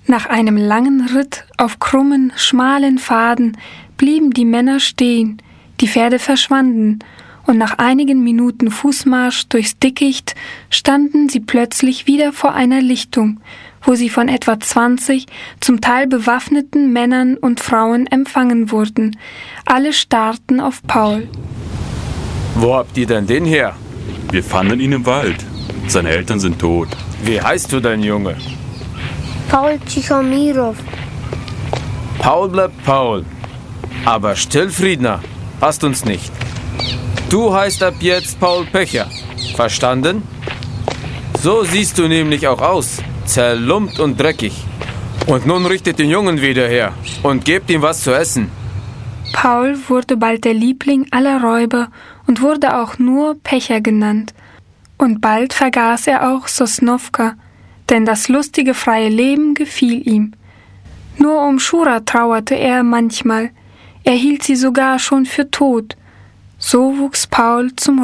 Nach einem langen Ritt auf krummen, schmalen Pfaden blieben die Männer stehen, die Pferde verschwanden, und nach einigen Minuten Fußmarsch durchs Dickicht standen sie plötzlich wieder vor einer Lichtung, wo sie von etwa 20, zum Teil bewaffneten Männern und Frauen empfangen wurden. Alle starrten auf Paul. Wo habt ihr denn den her? Wir fanden ihn im Wald. Seine Eltern sind tot. Wie heißt du denn, Junge? Paul Tichomirov. Paul bleibt Paul. Aber Stillfriedner hast uns nicht. Du heißt ab jetzt Paul Pecher. Verstanden? So siehst du nämlich auch aus. Zerlumpt und dreckig. Und nun richtet den Jungen wieder her und gebt ihm was zu essen. Paul wurde bald der Liebling aller Räuber und wurde auch nur Pecher genannt. Und bald vergaß er auch Sosnowka, denn das lustige freie Leben gefiel ihm. Nur um Schura trauerte er manchmal. Er hielt sie sogar schon für tot. So wuchs Paul zum